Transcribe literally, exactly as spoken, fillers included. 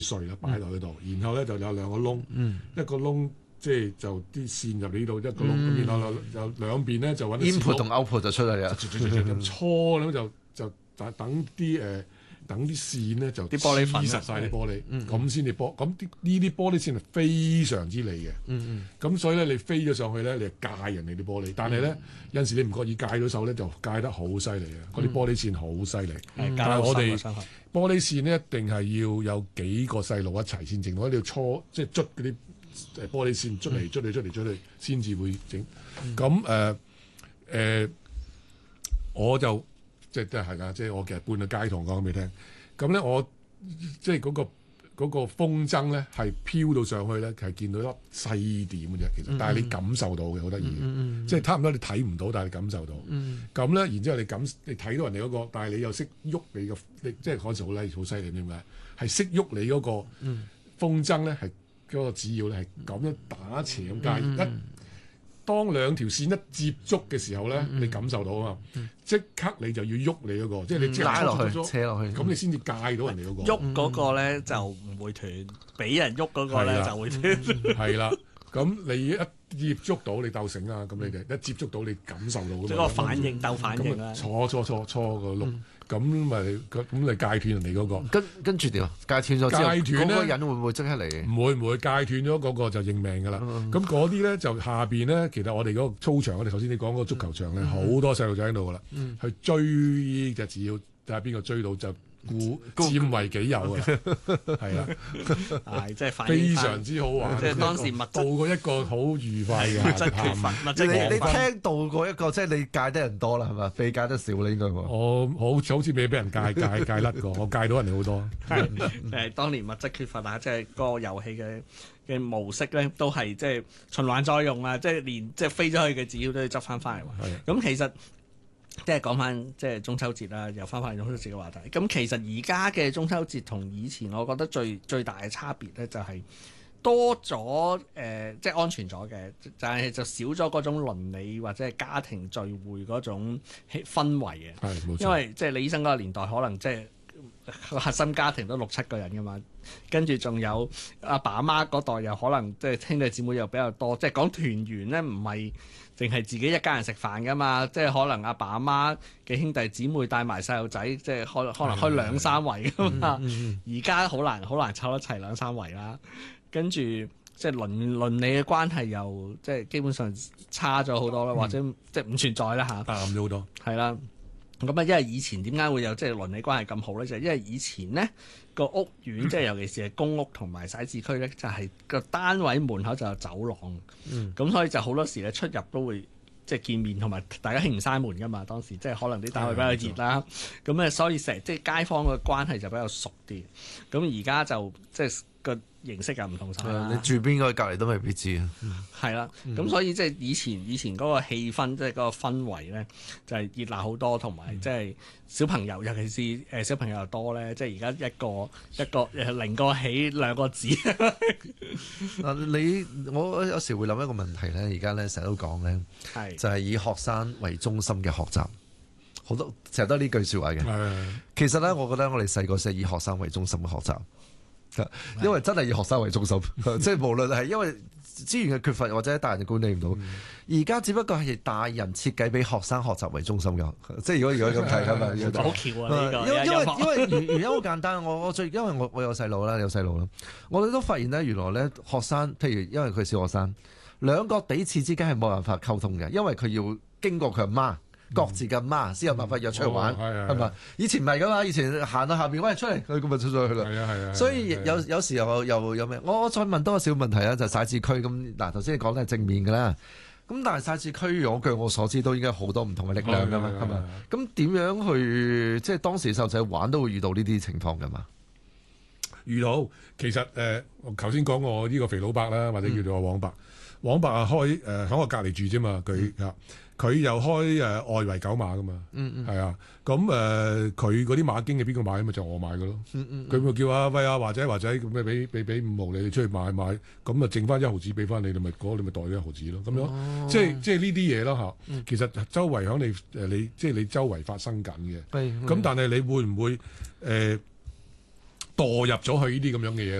碎啦，擺落去度，然後咧就有兩個窿， 嗯一個窿即係就啲線入呢度，一個窿， 嗯然後就兩邊咧就揾啲 input 同 output 就出嚟啦。 咁搓咁就就等等啲誒等啲線咧就啲玻璃粉黐實晒啲玻璃， 嗯咁先至玻咁啲呢啲玻璃線係非常之利嘅。 嗯咁所以咧，你飛咗上去咧，你係戒人哋啲玻璃，但係咧有陣時你唔覺意戒咗手咧，就戒得好犀利啊！嗰啲玻璃線好犀利。 係但係我哋加得玻璃線咧，一定係要有幾個細路一齊先整到，你要搓即係捽嗰啲誒玻璃線捽嚟捽嚟捽嚟捽去，先至會整。咁誒誒，我就即係都係㗎，即係我其實半個街堂講俾你聽。咁咧，我即係嗰個。嗰個風箏咧係飄到上去咧，係見到粒細點嘅啫，其實，但係你感受到嘅，好得意嘅，即係差唔多你睇唔到，但係你感受到。咁咧、嗯，然之後你感你睇到人哋嗰、那個，但係你又識喐你個，你即係嗰陣時好叻，好犀利點解？係識喐你嗰個風箏咧，係嗰個指要咧係咁樣打斜咁解、嗯、一。當兩條線一接觸嘅時候咧，你感受到啊嘛，即刻你就要喐你嗰個，即係你即拉落去、車落去， 咁你先至戒到人哋嗰個。 喐嗰個咧就唔會斷，俾人喐嗰個咧就會斷。 係啦，咁你一接觸到你鬥繩啊，咁你哋一接觸到你感受到即係個反應鬥反應啦。 搓搓搓搓個碌，咁咪咁你戒斷人哋嗰個。 跟跟住點啊？戒斷咗之後， 戒斷咧， 嗰個人會唔會即刻嚟？ 唔會唔會，戒斷咗嗰個就認命㗎啦。咁嗰啲咧就下邊咧，其實我哋嗰個操場，我哋頭先你講嗰個足球場咧，好多細路仔喺度㗎啦，去追呢隻只要睇下邊個追到就。故佔為己有啊，係啦， 係即係非常之好玩。 即係當時物質度過一個好愉快嘅物質缺乏，物質你你聽到過一個，即係你戒得人多啦，係嘛？被戒得少啦，應該喎。 我好好似未俾人戒戒戒甩過，我戒到人哋好多。 係誒，當年物質缺乏啊，即係個遊戲嘅嘅模式咧，都係即係循環再用啊，即係連即係飛咗去嘅紙鷂都要執翻翻嚟喎。咁其實。即係講翻即係中秋節啦，又翻返嚟中秋節嘅話題。咁其實而家嘅中秋節同以前，我覺得最最大嘅差別咧，就係多咗誒、呃，即係安全咗嘅，但係就少咗嗰種鄰里或者係家庭聚會嗰種氛圍嘅。 係冇錯。 因為即係李醫生嗰個年代，可能即係個核心家庭都六七個人噶嘛，跟住仲有阿爸阿媽嗰代又可能即係兄弟姊妹又比較多，即係講團圓咧，唔係淨係自己一家人食飯噶嘛，即係可能阿爸阿媽嘅兄弟姊妹帶埋細路仔，即係可可能開兩三圍噶嘛。而家好難好難湊得齊兩三圍啦，跟住即係鄰鄰里嘅關係又即係基本上差咗好多啦，嗯、或者即係唔存在啦嚇。 淡咗好多。 係啦。咁啊，因為以前點解會有即係鄰里關係咁好咧？就係、是、因為以前咧個屋苑，即係尤其是係公屋同埋徙置區咧，就係、是、個單位門口就有走廊，咁、嗯、所以就好多時咧出入都會即係見面，同埋大家興唔閂門噶嘛。當時即係可能啲單位比較熱啦，咁咧、嗯、所以成日即係街坊嘅關係就比較熟啲。咁而家就即係個形式又唔同晒啦。 你住邊個隔離都未必知啊。 係啦，咁所以即係以前以前嗰個氣氛，即係嗰個氛圍咧，就係熱鬧好多，同埋即係小朋友，尤其是誒小朋友又多咧，即係而家一個一個誒零個起兩個字。 嗱，你我有時會諗一個問題咧，而家咧成日都講咧， 係就係以學生為中心嘅學習，好多成日都呢句説話嘅。 係。 其實咧，我覺得我哋細個先係以學生為中心嘅學習。因為真係以學生為中心，即係無論係因為資源嘅缺乏或者大人管理唔到，而家、嗯、只不過係大人設計俾學生學習為中心嘅，即係如果如果咁睇㗎嘛， 好巧啊呢個， 因為因為因為原原因好簡單，我我最因為我我有細路啦，有細路啦，我哋都發現咧，原來咧學生，譬如因為佢小學生，兩個彼此之間係冇辦法溝通嘅，因為佢要經過佢阿媽。各自嘅媽先有辦法約出去玩，係咪、哦？以前唔係噶嘛，以前行到下邊，喂出嚟，佢咁咪出咗去啦。係啊係啊。所以有有時候又有咩？我再問多個小問題啊，就徙置區咁嗱，頭先你講得係正面㗎啦。咁但係徙置區，我據我所知都應該好多唔同嘅力量㗎嘛，係咪？咁點樣去即係當時細路仔玩都會遇到呢啲情況㗎嘛？ 遇到其實誒，我頭先講我呢個肥佬伯啦，或者叫做我黃伯，黃、嗯、伯啊開誒喺、呃、我隔離住啫嘛，佢啊。嗯佢又開誒、呃、外圍九馬噶嘛，係、嗯嗯、啊，咁誒佢嗰啲馬經嘅邊個買咪就我買嘅咯，佢咪、嗯嗯、叫啊喂啊華仔華仔咁咪俾俾俾五毫你出去買買，咁啊剩翻一毫子俾翻你，你咪嗰你咪袋咗一毫子咯，咁樣、哦、即係即係呢啲嘢咯嚇，嗯、其實周圍響你誒你即係你周圍發生緊嘅，咁但係你會唔會誒？呃墮入咗去呢啲咁樣嘅嘢